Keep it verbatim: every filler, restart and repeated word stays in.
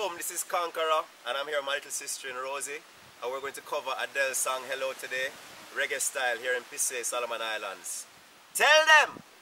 welcome, this is Conqueror, and I'm here with my little sister in Rosie, and we're going to cover Adele's song Hello today, reggae style here in Pissay, Solomon Islands. Tell them!